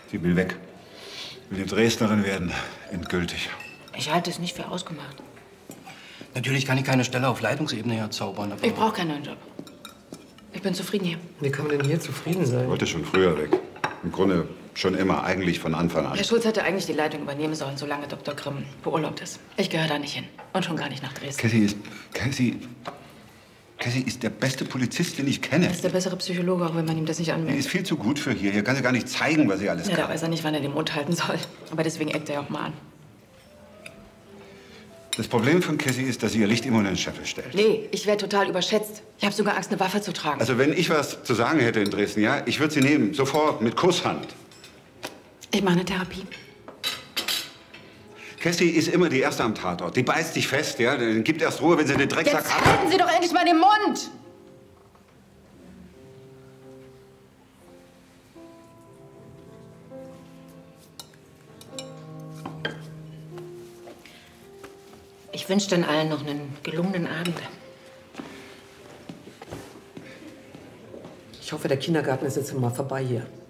Sie will weg. Will eine Dresdnerin werden. Endgültig. Ich halte es nicht für ausgemacht. Natürlich kann ich keine Stelle auf Leitungsebene herzaubern, aber... Ich brauche keinen neuen Job. Ich bin zufrieden hier. Wie kann man denn hier zufrieden sein? Ich wollte schon früher weg. Im Grunde schon immer, eigentlich von Anfang an. Herr Schulz hätte eigentlich die Leitung übernehmen sollen, solange Dr. Grimm beurlaubt ist. Ich gehöre da nicht hin. Und schon gar nicht nach Dresden. Cassie ist der beste Polizist, den ich kenne. Er ist der bessere Psychologe, auch wenn man ihm das nicht Er anmerkt. ist viel zu gut für hier. Hier kann sie gar nicht zeigen, was sie alles Ja, da kann. weiß er nicht, wann er den Mund halten soll. Aber deswegen eckt er ja auch mal an. Das Problem von Cassie ist, dass sie ihr Licht immer unter den Scheffel stellt. Nee, ich werde total überschätzt. Ich habe sogar Angst, eine Waffe zu tragen. Also wenn ich was zu sagen hätte in Dresden, ja, ich würde sie nehmen, sofort, mit Kusshand. Ich mache eine Therapie. Cassie ist immer die Erste am Tatort. Die beißt sich fest, ja, dann gibt erst Ruhe, wenn sie den Drecksack Jetzt hat. halten Sie doch endlich mal den Mund! Ich wünsche dann allen noch einen gelungenen Abend. Ich hoffe, der Kindergarten ist jetzt mal vorbei hier.